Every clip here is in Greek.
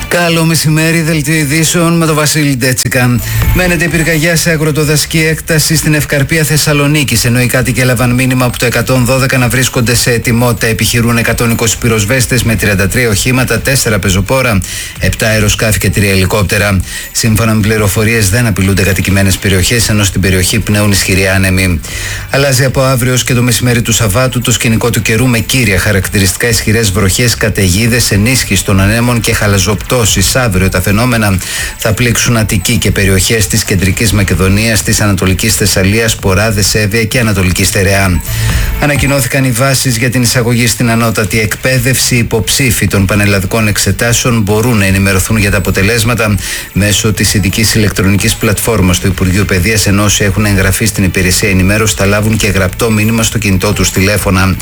Καλό μεσημέρι, δελτίο ειδήσεων με τον Βασίλη Ντέτσικα. Μένεται η πυρκαγιά σε αγροτοδασική έκταση στην Ευκαρπία Θεσσαλονίκης, ενώ οι κάτοικοι έλαβαν μήνυμα από το 112 να βρίσκονται σε ετοιμότητα. Επιχειρούν 120 πυροσβέστες με 33 οχήματα, 4 πεζοπόρα, 7 αεροσκάφη και 3 ελικόπτερα. Σύμφωνα με πληροφορίες, δεν απειλούνται κατοικημένες περιοχές, ενώ στην περιοχή πνέουν ισχυροί άνεμοι. Αλλάζει από αύριο και το μεσημέρι του Σαββάτου το σκηνικό του καιρού, με κύρια χαρακτηριστικά ισχυρές βροχές, καταιγίδες, ενίσχυση των ανέμων και χαλαζοπτώσεις. Αύριο τα φαινόμενα θα πλήξουν Αττική και περιοχές της Κεντρικής Μακεδονίας, της Ανατολικής Θεσσαλίας, Ποράδες, Εύβοια και Ανατολική Στερεά. Ανακοινώθηκαν οι βάσεις για την εισαγωγή στην ανώτατη εκπαίδευση. Οι υποψήφοι των πανελλαδικών εξετάσεων μπορούν να ενημερωθούν για τα αποτελέσματα μέσω της ειδικής ηλεκτρονικής πλατφόρμας του Υπουργείου Παιδείας, ενώ όσοι έχουν εγγραφεί στην υπηρεσία ενημέρωση θα λάβουν και γραπτό μήνυμα στο κινητό τους τηλέφωνα.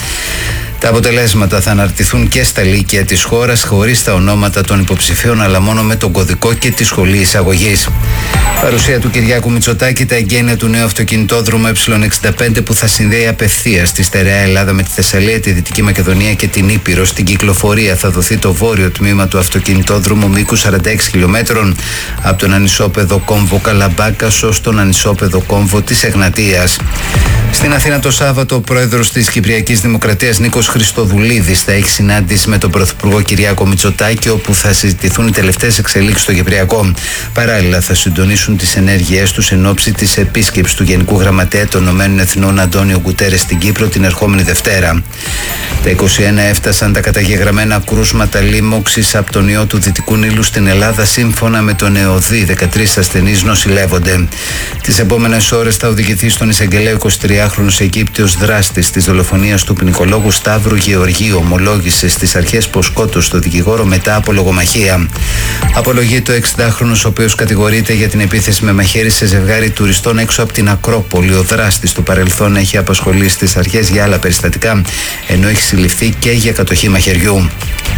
Τα αποτελέσματα θα αναρτηθούν και στα λύκεια της χώρας, χωρίς τα ονόματα των υποψηφίων, αλλά μόνο με τον κωδικό και τη σχολή εισαγωγής. Παρουσία του Κυριάκου Μητσοτάκη, τα εγγένεια του νέου αυτοκινητόδρομου Ε65 που θα συνδέει απευθείας τη στερεά Ελλάδα με τη Θεσσαλία, τη Δυτική Μακεδονία και την Ήπειρο. Στην κυκλοφορία θα δοθεί το βόρειο τμήμα του αυτοκινητόδρομου μήκους 46 χιλιόμετρων από τον ανισόπεδο κόμβο Καλαμπάκας ως τον ανισόπεδο κόμβο της Εγνατίας. Στην Αθήνα το Σάββατο, ο πρόεδρος της Κυπριακής Δημοκρατίας Νίκος Χριστοδουλίδης θα έχει συνάντηση με τον Πρωθυπουργό Κυριάκο Μητσοτάκη, όπου θα συζητηθούν οι τελευταίες εξελίξεις στο Κυπριακό. Παράλληλα, θα συντονίσουν τις ενέργειές τους εν ώψη της επίσκεψης του Γενικού Γραμματέα των Ηνωμένων Εθνών Αντώνιο Γκουτέρες στην Κύπρο την ερχόμενη Δευτέρα. Τα 21 έφτασαν τα καταγεγραμμένα κρούσματα λίμωξης από τον ιό του Δυτικού Νείλου στην Ελλάδα, σύμφωνα με τον ΕΟΔΗ. 13 ασθενείς νοσηλεύονται. Τις επόμενες ώρες θα οδηγηθεί στον εισαγγελέα 23χρονος Αιγύπτιος δράστης της δολοφονίας του ποινικολόγου Σταύρου Γεωργίου. Ομολόγησε στις αρχές πως σκότωσε το δικηγόρο μετά από λογομαχία. Απολογεί το 60χρονος, ο οποίος κατηγορείται για την επίθεση με μαχαίρι σε ζευγάρι τουριστών έξω από την Ακρόπολη. Ο δράστης του παρελθόν έχει απασχολήσει στις αρχές για άλλα περιστατικά, ενώ έχει συλληφθεί και για κατοχή μαχαιριού.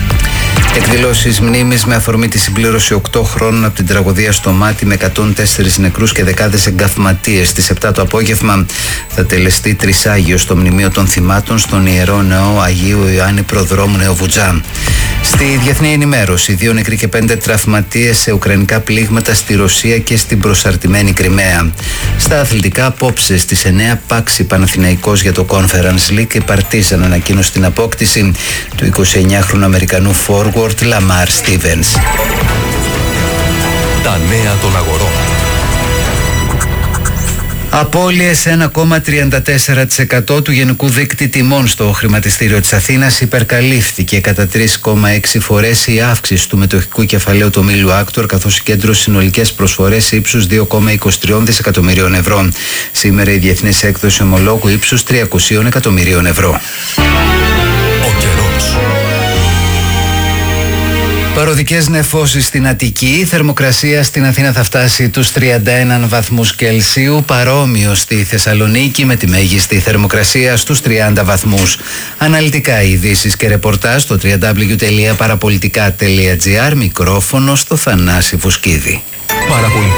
Εκδηλώσεις μνήμης με αφορμή τη συμπλήρωση 8 χρόνων από την τραγωδία στο Μάτι, με 104 νεκρούς και δεκάδες εγκαθματίες. Στις 7 το απόγευμα θα τελεστεί τρισάγιο στο μνημείο των θυμάτων στον Ιερό Νεό Αγίου Ιωάννη Προδρόμου Νεοβουτζά. Στη διεθνή ενημέρωση, 2 νεκροί και 5 τραυματίες σε ουκρανικά πλήγματα στη Ρωσία και στην προσαρτημένη Κριμαία. Στα αθλητικά, απόψε στις 9 Πάξι Παναθηναϊκός για το Conference League. Η Παρτίζαν ανακοίνωσε την απόκτηση του 29χρονου Αμερικανού forward Λαμάρ Στίβενς. Τα νέα των αγορών. Απώλειες 1,34% του γενικού δείκτη τιμών στο χρηματιστήριο της Αθήνας. Υπερκαλύφθηκε κατά 3,6 φορές η αύξηση του μετοχικού κεφαλαίου του ομίλου Άκτορ, καθώς συγκέντρωσε συνολικές προσφορές ύψους 2,23 δισεκατομμυρίων ευρώ. Σήμερα η διεθνής έκδοση ομολόγου ύψους 300 εκατομμυρίων ευρώ. Ο καιρός. Παροδικές νεφώσεις στην Αττική. Η θερμοκρασία στην Αθήνα θα φτάσει τους 31 βαθμούς Κελσίου, παρόμοιο στη Θεσσαλονίκη, με τη μέγιστη θερμοκρασία στους 30 βαθμούς. Αναλυτικά ειδήσεις και ρεπορτάζ στο www.parapolitica.gr. Μικρόφωνο στο Θανάση Φουσκίδη.